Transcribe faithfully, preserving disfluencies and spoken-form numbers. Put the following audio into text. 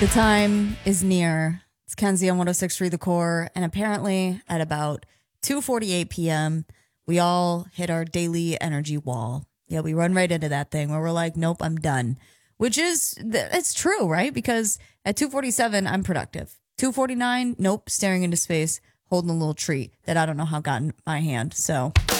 The time is near. It's Kenzie on one oh six point three The Core, and apparently at about two forty-eight p.m., we all hit our daily energy wall. Yeah, we run right into that thing where we're like, nope, I'm done. Which is, it's true, right? Because at two forty-seven, I'm productive. two forty-nine, nope, staring into space, holding a little treat that I don't know how got in my hand. So